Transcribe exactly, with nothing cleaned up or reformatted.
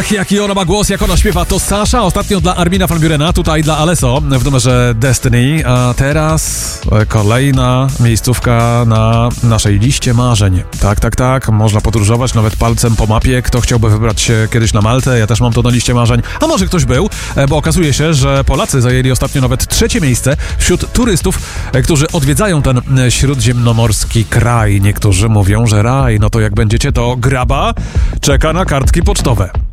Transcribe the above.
Ach, jaki ona ma głos, jak ona śpiewa. To Sasha, ostatnio dla Armina van Burena, tutaj dla Alesso w numerze Destiny, a teraz kolejna miejscówka na naszej liście marzeń. Tak, tak, tak, można podróżować nawet palcem po mapie. Kto chciałby wybrać się kiedyś na Maltę? Ja też mam to na liście marzeń. A może ktoś był? Bo okazuje się, że Polacy zajęli ostatnio nawet trzecie miejsce wśród turystów, którzy odwiedzają ten śródziemnomorski kraj. Niektórzy mówią, że raj. No to jak będziecie, to graba czeka na kartki pocztowe.